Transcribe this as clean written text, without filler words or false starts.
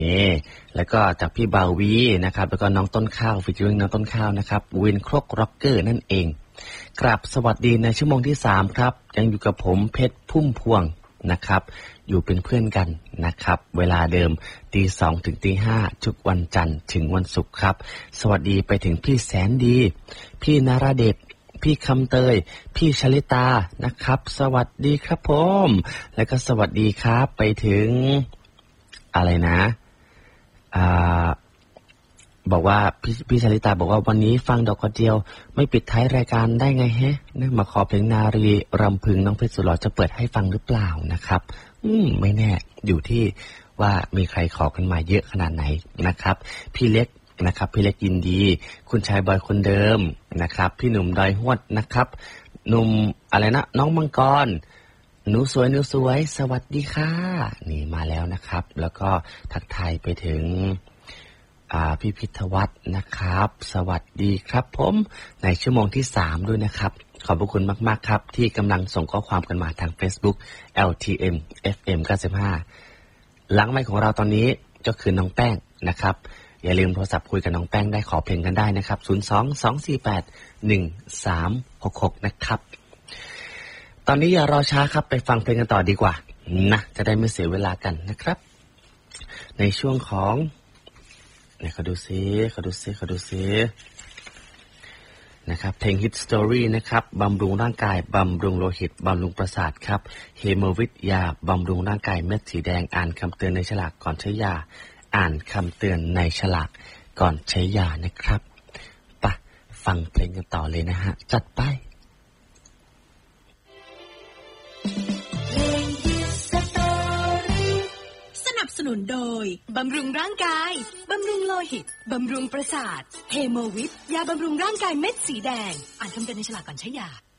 แล้วก็จากพี่บาวีนะครับแล้วก็น้องต้นข้าวฟีเจอริ่งน้องต้นข้าวนะครับวินครกร็อกเกอร์นั่นเองกราบสวัสดีในชั่วโมงที่3ครับยังอยู่กับผมเพชรพุ่มพวงนะครับอยู่เป็นเพื่อนกันนะครับเวลาเดิม 2:00 ถึง 5:00 ทุกวันจันทร์ถึงวันศุกร์ครับสวัสดีไปถึงพี่แสนดีพี่นราเดชพี่คำเตยพี่ชลิตานะครับสวัสดีครับผมแล้วก็สวัสดีครับไปถึงอะไรนะบอกว่าพี่ชลิตาบอกว่าวันนี้ฟังดอกกระเจียวไม่ปิดท้ายรายการได้ไงฮะเนี่ยมาขอเพลงนารีรำพึงน้องเพชรสุดหล่อจะเปิดให้ฟังหรือเปล่านะครับไม่แน่อยู่ที่ว่ามีใครขอกันมาเยอะขนาดไหนนะครับพี่เล็กนะครับพี่เล็กยินดีคุณชายบอยคนเดิมนะครับพี่หนุ่มดอยฮวดนะครับหนุ่มอะไรนะน้องมังกรหนูสวยสวัสดีค่ะนี่มาแล้วนะครับแล้วก็ทักทายไปถึงพี่พิทวัฒน์นะครับสวัสดีครับผมในชั่วโมงที่3ด้วยนะครับขอบพระคุณมากๆครับที่กำลังส่งข้อความกันมาทาง Facebook LTM FM 95หลังไมค์ของเราตอนนี้ก็คือน้องแป้งนะครับอย่าลืมโทรศัพท์คุยกับน้องแป้งได้ขอเพลงกันได้นะครับ02-248-1366นะครับตอนนี้อย่ารอช้าครับไปฟังเพลงกันต่อดีกว่านะจะได้ไม่เสียเวลากันนะครับในช่วงของเขาดูซินะครับเพลง Hit Story นะครับบำรุงร่างกายบำรุงโลหิตบำรุงประสาทครับเฮโมวิทยาบำรุงร่างกายเม็ดสีแดงอ่านคำเตือนในฉลากก่อนใช้ยาอ่านคำเตือนในฉลากก่อนใช้ยานะครับไปฟังเพลงกันต่อเลยนะฮะจัดไปสนุนโดยบำรุงร่างกายบำรุงโลหิตบำรุงประสาทเฮโมวิทยาบำรุงร่างกายเม็ดสีแดงอ่านคำเตือนในฉลากก่อนใช้ยา